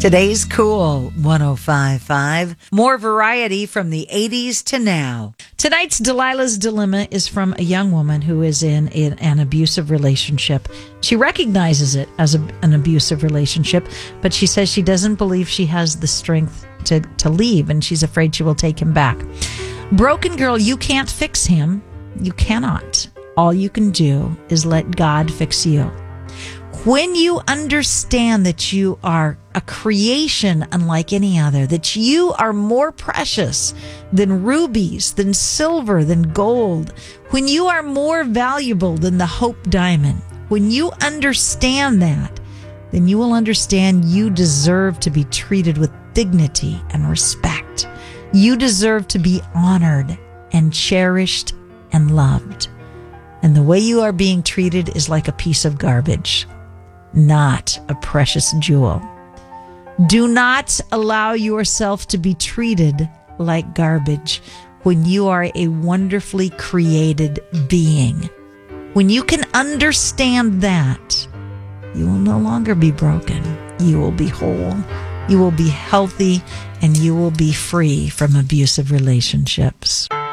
Today's Cool 105.5. More variety from the 80s to now. Tonight's Delilah's Dilemma is from a young woman who is in an abusive relationship. She recognizes it as an abusive relationship, but she says she doesn't believe she has the strength to leave, and she's afraid she will take him back. Broken girl, you can't fix him. You cannot. All you can do is let God fix you. When you understand that you are a creation unlike any other, that you are more precious than rubies, than silver, than gold, when you are more valuable than the Hope Diamond, when you understand that, then you will understand you deserve to be treated with dignity and respect. You deserve to be honored and cherished and loved. And the way you are being treated is like a piece of garbage, not a precious jewel. Do not allow yourself to be treated like garbage when you are a wonderfully created being. When you can understand that, you will no longer be broken. You will be whole. You will be healthy, and you will be free from abusive relationships.